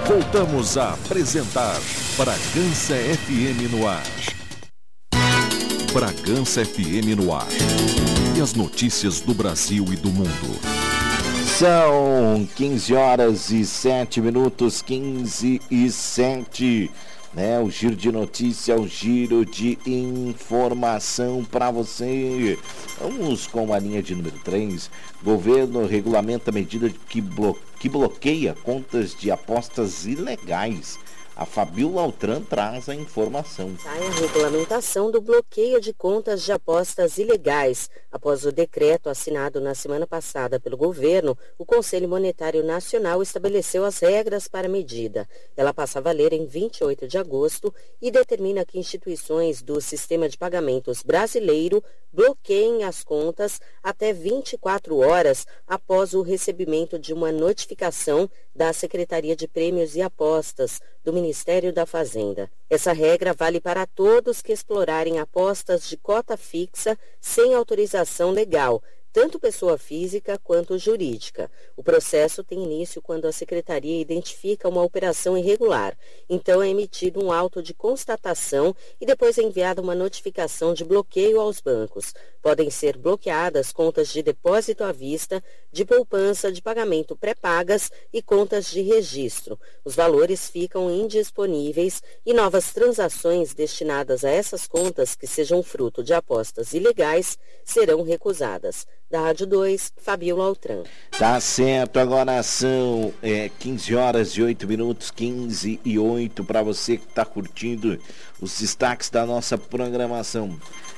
Voltamos a apresentar Bragança FM no ar. Bragança FM no ar. E as notícias do Brasil e do mundo. São 15 horas e 7 minutos, 15 e 7. O giro de notícia, o giro de informação para você. Vamos com a linha de número 3. Governo regulamenta a medida que bloqueia contas de apostas ilegais. A Fabiola Altran traz a informação. Sai a regulamentação do bloqueio de contas de apostas ilegais. Após o decreto assinado na semana passada pelo governo, o Conselho Monetário Nacional estabeleceu as regras para a medida. Ela passa a valer em 28 de agosto e determina que instituições do sistema de pagamentos brasileiro bloqueiem as contas até 24 horas após o recebimento de uma notificação da Secretaria de Prêmios e Apostas do Ministério da Fazenda. Essa regra vale para todos que explorarem apostas de cota fixa sem autorização legal, tanto pessoa física quanto jurídica. O processo tem início quando a Secretaria identifica uma operação irregular. Então é emitido um auto de constatação e depois é enviada uma notificação de bloqueio aos bancos. Podem ser bloqueadas contas de depósito à vista, de poupança, de pagamento pré-pagas e contas de registro. Os valores ficam indisponíveis e novas transações destinadas a essas contas que sejam fruto de apostas ilegais serão recusadas. Da Rádio 2, Fabiola Altran. Tá certo, agora são 15 horas e 8 minutos, 15 e 8, para você que está curtindo os destaques da nossa programação.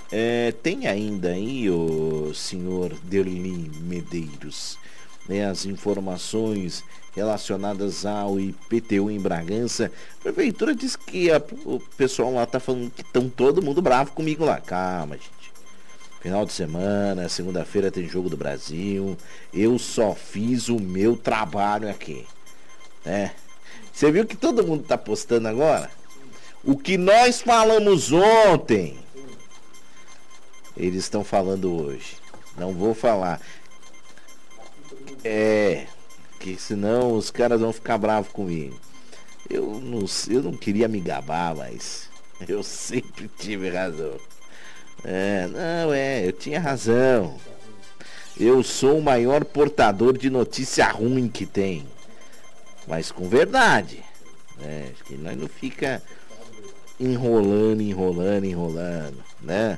Tem ainda aí, o senhor Derlim Medeiros, as informações relacionadas ao IPTU em Bragança. A prefeitura diz que o pessoal lá está falando que estão todo mundo bravo comigo lá. Calma, gente. Final de semana, segunda-feira tem Jogo do Brasil. Eu só fiz o meu trabalho aqui. Você viu que todo mundo está postando agora? O que nós falamos ontem, eles estão falando hoje. Não vou falar. Que senão os caras vão ficar bravos comigo. Eu não queria me gabar, mas eu sempre tive razão. Eu tinha razão. Eu sou o maior portador de notícia ruim que tem. Mas com verdade. Acho que nós não fica enrolando, né?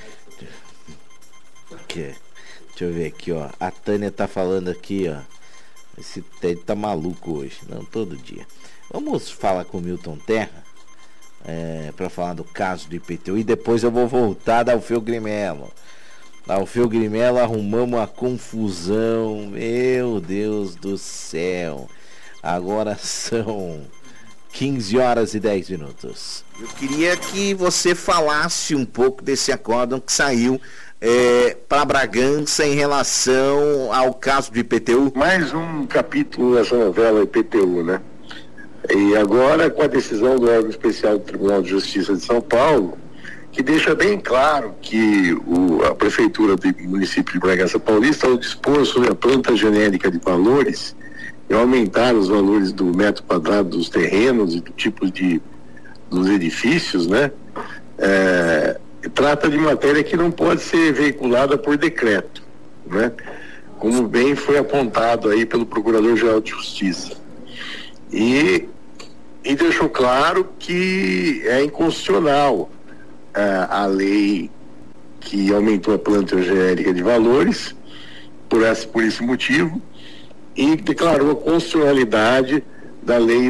Deixa eu ver aqui, ó. A Tânia tá falando aqui, ó. Esse Ted tá maluco hoje. Não, todo dia. Vamos falar com o Milton Terra. Para falar do caso do IPTU e depois eu vou voltar da Alfeu Grimelo. Da Alfeu Grimelo arrumamos uma confusão, meu Deus do céu. Agora são 15 horas e 10 minutos. Eu queria que você falasse um pouco desse acórdão que saiu para Bragança em relação ao caso do IPTU. Mais um capítulo nessa novela IPTU, né? E agora com a decisão do órgão especial do Tribunal de Justiça de São Paulo, que deixa bem claro que a Prefeitura do município de Bragança Paulista, ao dispor sobre a planta genérica de valores e aumentar os valores do metro quadrado dos terrenos e do tipo dos edifícios, né? Trata de matéria que não pode ser veiculada por decreto, né? Como bem foi apontado aí pelo Procurador-Geral de Justiça. E deixou claro que é inconstitucional a lei que aumentou a planta genérica de valores por esse motivo, e declarou a constitucionalidade da lei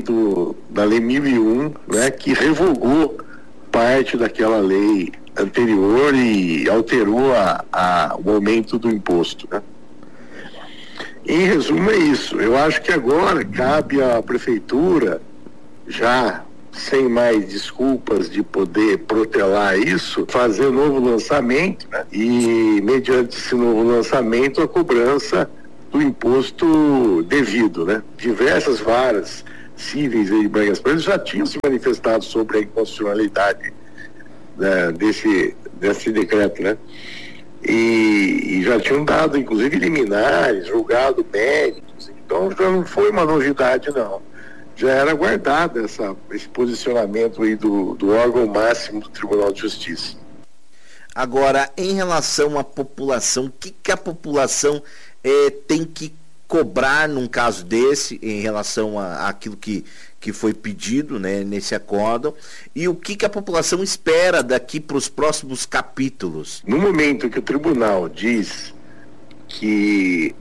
1001, né, que revogou parte daquela lei anterior e alterou o aumento do imposto, né? Em resumo é isso. Eu acho que agora cabe à Prefeitura, já sem mais desculpas de poder protelar isso, fazer um novo lançamento, né? E mediante esse novo lançamento a cobrança do imposto devido, né? Diversas varas cíveis de Bragança Paulista já tinham se manifestado sobre a inconstitucionalidade, né, desse decreto, né? E já tinham dado, inclusive, liminares, julgado méritos. Então já não foi uma novidade, não. já era guardado esse posicionamento aí do órgão máximo do Tribunal de Justiça. Agora, em relação à população, o que a população tem que cobrar num caso desse, em relação àquilo que foi pedido, né, nesse acórdão, e o que a população espera daqui para os próximos capítulos? No momento que o tribunal diz que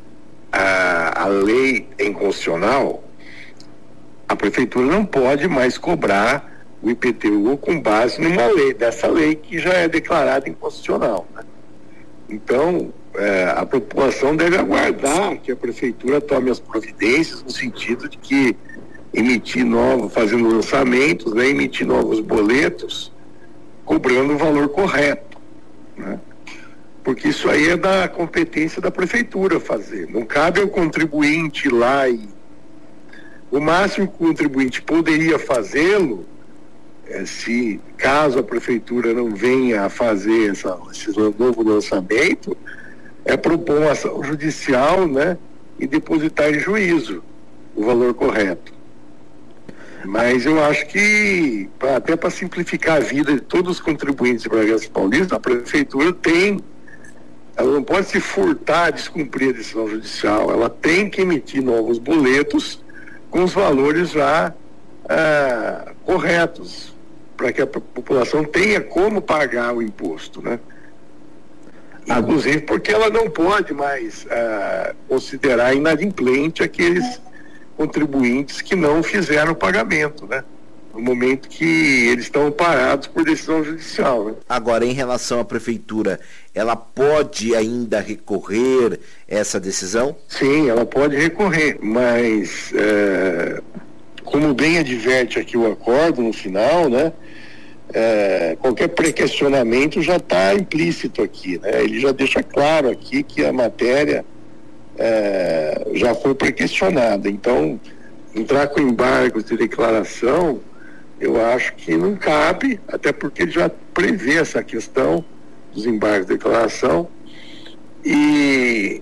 a lei é inconstitucional, a prefeitura não pode mais cobrar o IPTU com base dessa lei que já é declarada inconstitucional, né? Então, a população deve aguardar que a prefeitura tome as providências no sentido de que fazendo lançamentos, né, emitir novos boletos, cobrando o valor correto, né? Porque isso aí é da competência da prefeitura fazer. Não cabe ao contribuinte ir lá o máximo que o contribuinte poderia fazê-lo, se caso a prefeitura não venha a fazer esse novo lançamento, é propor uma ação judicial, né, e depositar em juízo o valor correto. Mas eu acho que, até para simplificar a vida de todos os contribuintes de Bragança Paulista, a prefeitura ela não pode se furtar a descumprir a decisão judicial, ela tem que emitir novos boletos com os valores já corretos, para que a população tenha como pagar o imposto, né? Inclusive porque ela não pode mais considerar inadimplente aqueles contribuintes que não fizeram o pagamento, né? No momento que eles estão parados por decisão judicial, né? Agora, em relação à prefeitura, ela pode ainda recorrer essa decisão? Sim, ela pode recorrer, mas como bem adverte aqui o acordo no final, né? Qualquer pré-questionamento já está implícito aqui, né? Ele já deixa claro aqui que a matéria já foi pré-questionada. Então, entrar com embargos de declaração, eu acho que não cabe, até porque ele já prevê essa questão dos embargos de declaração, e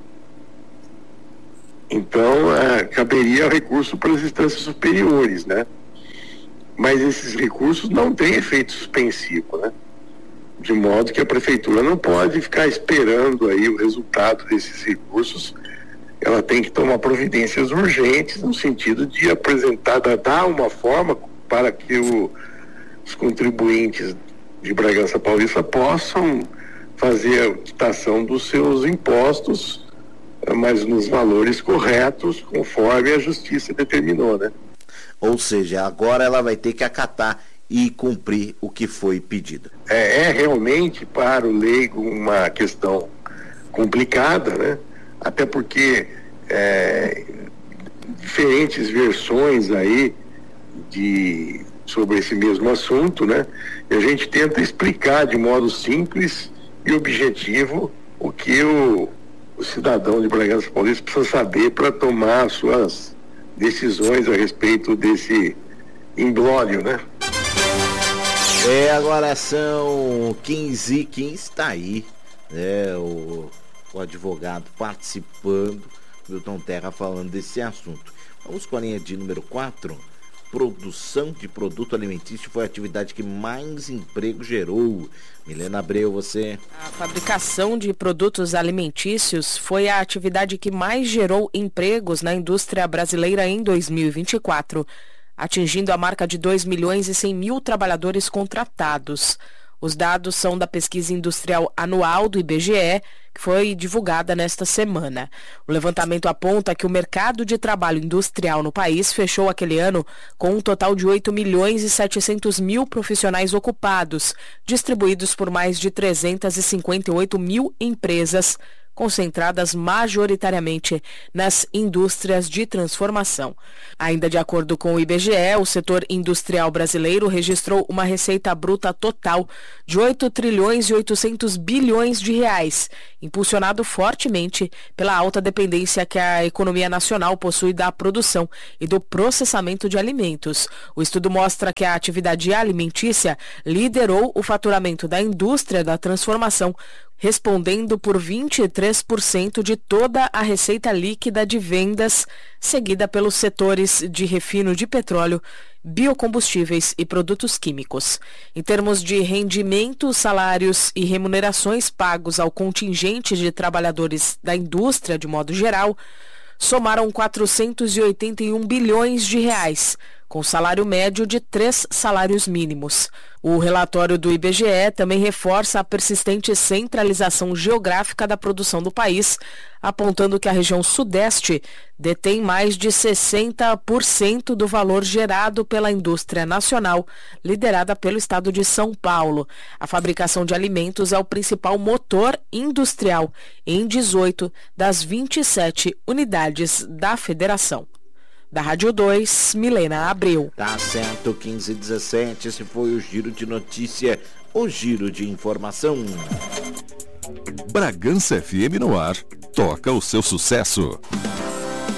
então caberia recurso para as instâncias superiores, né? Mas esses recursos não têm efeito suspensivo, né? De modo que a prefeitura não pode ficar esperando aí o resultado desses recursos. Ela tem que tomar providências urgentes no sentido de dar uma forma para que os contribuintes de Bragança Paulista possam fazer a quitação dos seus impostos, mas nos valores corretos, conforme a justiça determinou, né? Ou seja, agora ela vai ter que acatar e cumprir o que foi pedido. É realmente para o leigo uma questão complicada, né? Até porque diferentes versões aí sobre esse mesmo assunto, né? E a gente tenta explicar de modo simples e objetivo o que o cidadão de Bragança Paulista precisa saber para tomar suas decisões a respeito desse imbróglio, né? Agora são 15h15, está aí, né? O advogado participando, Milton Terra falando desse assunto. Vamos com a linha de número 4. Produção de produto alimentício foi a atividade que mais emprego gerou. Milena Abreu, você. A fabricação de produtos alimentícios foi a atividade que mais gerou empregos na indústria brasileira em 2024, atingindo a marca de 2.100.000 trabalhadores contratados. Os dados são da pesquisa industrial anual do IBGE, que foi divulgada nesta semana. O levantamento aponta que o mercado de trabalho industrial no país fechou aquele ano com um total de 8.700.000 profissionais ocupados, distribuídos por mais de 358.000 empresas, concentradas majoritariamente nas indústrias de transformação. Ainda de acordo com o IBGE, o setor industrial brasileiro registrou uma receita bruta total de 8.8 bilhões de reais, impulsionado fortemente pela alta dependência que a economia nacional possui da produção e do processamento de alimentos. O estudo mostra que a atividade alimentícia liderou o faturamento da indústria da transformação, respondendo por 23% de toda a receita líquida de vendas, seguida pelos setores de refino de petróleo, biocombustíveis e produtos químicos. Em termos de rendimento, salários e remunerações pagos ao contingente de trabalhadores da indústria de modo geral, somaram 481 bilhões de reais, com salário médio de 3 salários mínimos. O relatório do IBGE também reforça a persistente centralização geográfica da produção do país, apontando que a região sudeste detém mais de 60% do valor gerado pela indústria nacional, liderada pelo estado de São Paulo. A fabricação de alimentos é o principal motor industrial em 18 das 27 unidades da federação. Da Rádio 2, Milena Abreu. Tá certo, 15h17, esse foi o Giro de Notícia, o Giro de Informação. Bragança FM no ar, toca o seu sucesso.